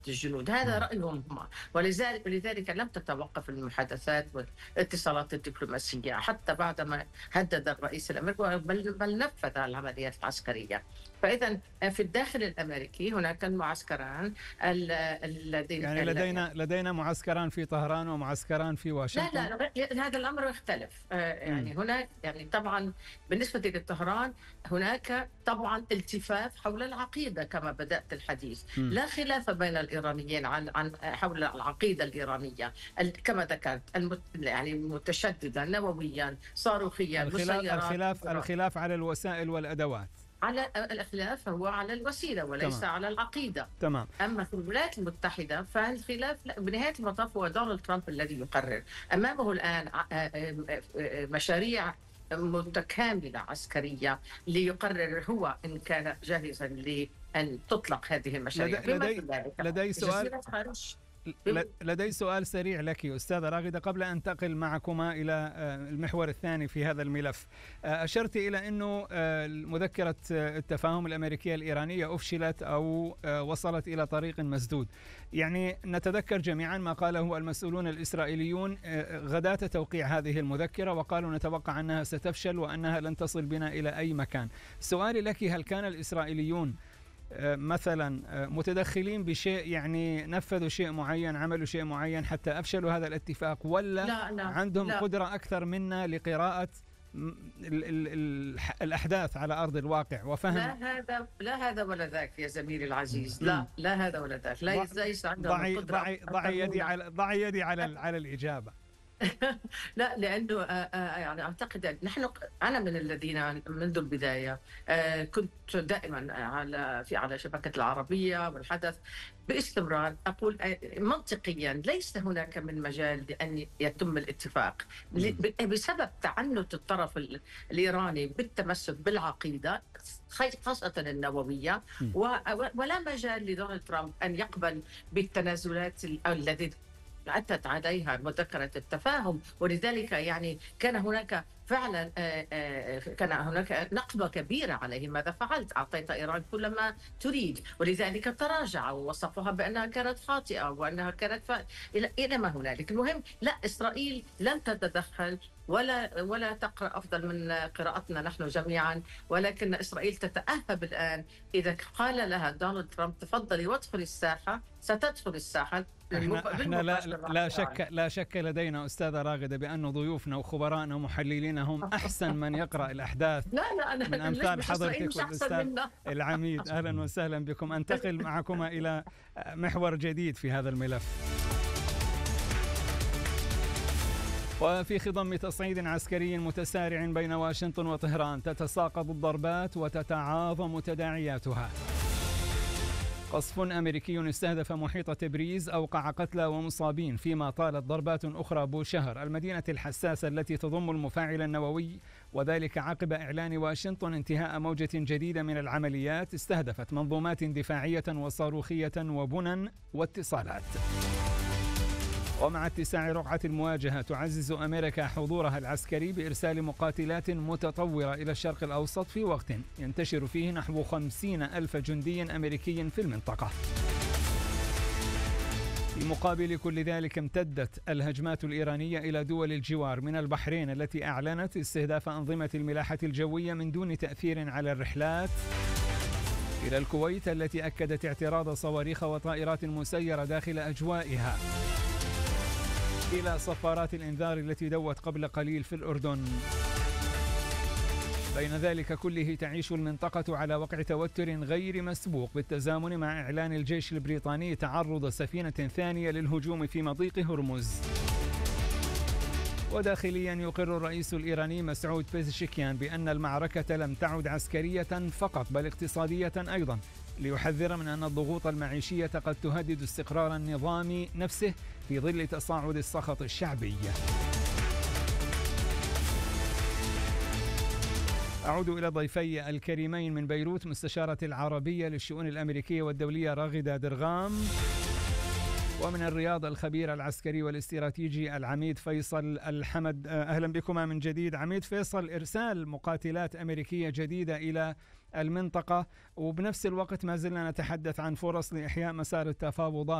الجنود. هذا رأيهم هم، ولذلك لم تتوقف المحادثات والاتصالات الدبلوماسية حتى بعدما هدد الرئيس الأمريكي، بل نفذ العمليات العسكرية. فإذا في الداخل الأمريكي هناك معسكران الذين يعني لدينا معسكران في طهران ومعسكران في واشنطن. لا، هذا الأمر يختلف. يعني هناك، يعني طبعا بالنسبة لطهران هناك طبعا التفاف حول العقيدة كما بدأت الحديث. لا خلاف بين الإيرانيين عن حول العقيدة الإيرانية كما ذكرت، يعني متشددة نوويا صاروخيا مسيرات. الخلاف على الوسائل والأدوات. على الخلاف هو على الوسيلة وليس تمام. على العقيدة. تمام. أما في الولايات المتحدة فالخلاف بنهاية المطاف هو دونالد ترامب الذي يقرر. أمامه الآن مشاريع متكاملة عسكرية ليقرر هو إن كان جاهزا لأن تطلق هذه المشاريع. لدي سؤال سريع لك أستاذة راغدة قبل أن انتقل معكما إلى المحور الثاني في هذا الملف. أشرت إلى أنه مذكرة التفاهم الأمريكية الإيرانية أفشلت أو وصلت إلى طريق مسدود. يعني نتذكر جميعا ما قاله المسؤولون الإسرائيليون غداة توقيع هذه المذكرة، وقالوا نتوقع أنها ستفشل وأنها لن تصل بنا إلى أي مكان. سؤالي لك، هل كان الإسرائيليون مثلا متدخلين بشيء، يعني نفذوا شيء معين، عملوا شيء معين حتى أفشلوا هذا الاتفاق، ولا لا عندهم قدرة أكثر منا لقراءة الأحداث على أرض الواقع وفهم؟ لا هذا ولا ذاك يا زميلي العزيز. لا هذا ولا ذاك. ليس عندهم القدرة. ضع يدي على الإجابة. لا، لأنه يعني أعتقد أنا من الذين منذ البداية كنت دائما على شبكة العربية والحدث باستمرار أقول منطقيا ليس هناك من مجال لأن يتم الاتفاق بسبب تعنت الطرف الإيراني بالتمسك بالعقيدة خاصة النووية، ولا مجال لدونالد ترامب أن يقبل بالتنازلات التي أتت عليها مذكرة التفاهم. ولذلك يعني كان هناك فعلا كان هناك نقمة كبيرة عليه. ماذا فعلت؟ أعطيت إيران كل ما تريد، ولذلك تراجع ووصفها بأنها كانت خاطئة وأنها كانت إلى ما هنالك. المهم لا، إسرائيل لن تتدخل ولا تقرأ أفضل من قراءتنا نحن جميعا، ولكن إسرائيل تتأهب الآن. إذا قال لها دونالد ترامب تفضلي وادخل الساحة ستدخل الساحة. احنا لا شك لدينا أستاذة راغدة بأن ضيوفنا وخبراءنا ومحللين هم أحسن من يقرأ الأحداث. لا أنا من أمثال حضرتك والأستاذ العميد. أهلا وسهلا بكم. أنتقل معكما إلى محور جديد في هذا الملف. وفي خضم تصعيد عسكري متسارع بين واشنطن وطهران تتساقط الضربات وتتعاظم تداعياتها. قصف أمريكي استهدف محيط تبريز أوقع قتلى ومصابين، فيما طالت ضربات أخرى بوشهر المدينة الحساسة التي تضم المفاعل النووي، وذلك عقب إعلان واشنطن انتهاء موجة جديدة من العمليات استهدفت منظومات دفاعية وصاروخية وبنى واتصالات. ومع اتساع رقعة المواجهة تعزز أمريكا حضورها العسكري بإرسال مقاتلات متطورة إلى الشرق الأوسط في وقت ينتشر فيه نحو 50,000 جندي أمريكي في المنطقة. في مقابل كل ذلك امتدت الهجمات الإيرانية إلى دول الجوار من البحرين التي أعلنت استهداف أنظمة الملاحة الجوية من دون تأثير على الرحلات، إلى الكويت التي أكدت اعتراض صواريخ وطائرات مسيرة داخل أجوائها، إلى صفارات الإنذار التي دوت قبل قليل في الأردن. بين ذلك كله تعيش المنطقة على وقع توتر غير مسبوق بالتزامن مع إعلان الجيش البريطاني تعرض سفينة ثانية للهجوم في مضيق هرمز. وداخليا يقر الرئيس الإيراني مسعود بيزشكيان بأن المعركة لم تعد عسكرية فقط بل اقتصادية أيضا، ليحذر من أن الضغوط المعيشية قد تهدد استقرار النظام نفسه في ظل تصاعد السخط الشعبي. أعود إلى ضيفي الكريمين من بيروت، مستشارة العربية للشؤون الأمريكية والدولية راغدة درغام، ومن الرياض الخبير العسكري والاستراتيجي العميد فيصل الحمد. أهلا بكما من جديد. عميد فيصل، إرسال مقاتلات أمريكية جديدة إلى المنطقة. وبنفس الوقت ما زلنا نتحدث عن فرص لإحياء مسار التفاوضات